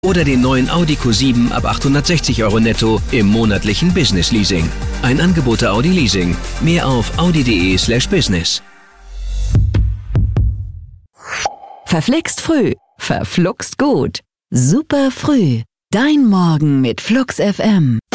Oder den neuen Audi Q7 ab 860 € netto im monatlichen Business Leasing. Ein Angebot der Audi Leasing. Mehr auf audi.de/business. Verflixt früh, verfluxt gut. Super früh. Dein Morgen mit Flux FM.